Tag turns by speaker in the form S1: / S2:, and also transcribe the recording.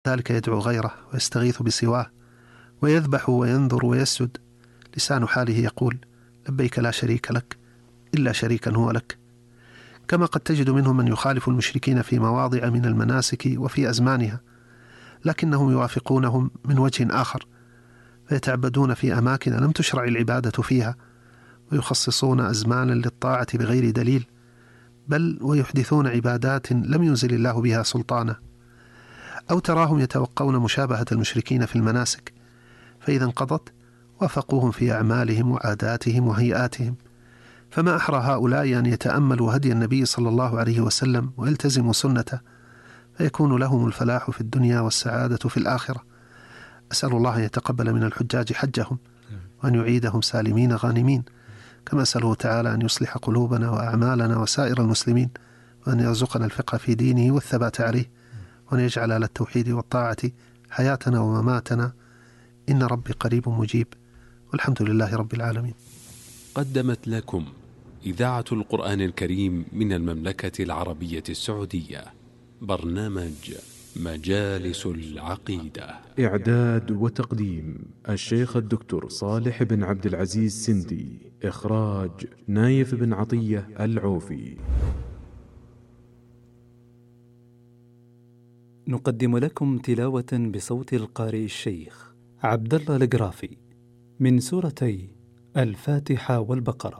S1: ذلك يدعو غيره ويستغيث بسواه ويذبح وينذر ويسجد، لسان حاله يقول لبيك لا شريك لك إلا شريكا هو لك. كما قد تجد منهم من يخالف المشركين في مواضع من المناسك وفي أزمانها، لكنهم يوافقونهم من وجه آخر، فيتعبدون في أماكن لم تشرع العبادة فيها، ويخصصون أزمانا للطاعة بغير دليل، بل ويحدثون عبادات لم ينزل الله بها سلطانا. أو تراهم يتوقون مشابهة المشركين في المناسك، فإذا انقضت وافقوهم في أعمالهم وعاداتهم وهيئاتهم. فما أحرى هؤلاء أن يتأملوا هدي النبي صلى الله عليه وسلم ويلتزموا سنته، فيكون لهم الفلاح في الدنيا والسعادة في الآخرة. أسأل الله أن يتقبل من الحجاج حجهم، وأن يعيدهم سالمين غانمين، كما أسأله تعالى أن يصلح قلوبنا وأعمالنا وسائر المسلمين، وأن يرزقنا الفقه في دينه والثبات عليه، وأن يجعل على التوحيد والطاعة حياتنا ومماتنا، إن ربي قريب مجيب، والحمد لله رب العالمين.
S2: قدمت لكم إذاعة القرآن الكريم من المملكة العربية السعودية برنامج مجالس العقيدة.
S3: إعداد وتقديم الشيخ الدكتور صالح بن عبد العزيز سندي. إخراج نايف بن عطية العوفي.
S4: نقدم لكم تلاوة بصوت القارئ الشيخ عبد الله القرافي من سورتي الفاتحة والبقرة.